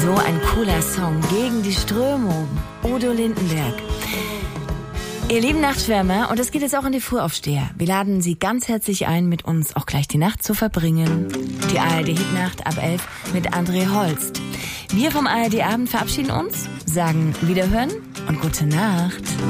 So ein cooler Song gegen die Strömung. Udo Lindenberg. Ihr lieben Nachtschwärmer, und das geht jetzt auch an die Frühaufsteher. Wir laden Sie ganz herzlich ein, mit uns auch gleich die Nacht zu verbringen. Die ARD-Hitnacht ab 11 mit André Holst. Wir vom ARD-Abend verabschieden uns, sagen Wiederhören und gute Nacht.